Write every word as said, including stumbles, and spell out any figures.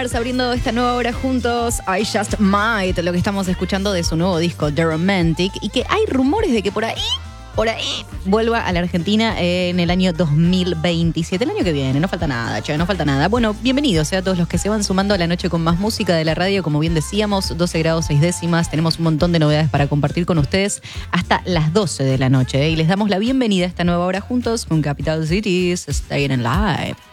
Mars abriendo esta nueva hora juntos. I Just Might, lo que estamos escuchando de su nuevo disco The Romantic, y que hay rumores de que por ahí, por ahí vuelva a la Argentina en el año dos mil veintisiete, el año que viene. No falta nada, che, no falta nada. Bueno, bienvenidos a todos los que se van sumando a la noche con más música de la radio. Como bien decíamos, doce grados seis décimas. Tenemos un montón de novedades para compartir con ustedes hasta las doce de la noche, ¿eh? Y les damos la bienvenida a esta nueva hora juntos con Capital Cities Staying Alive.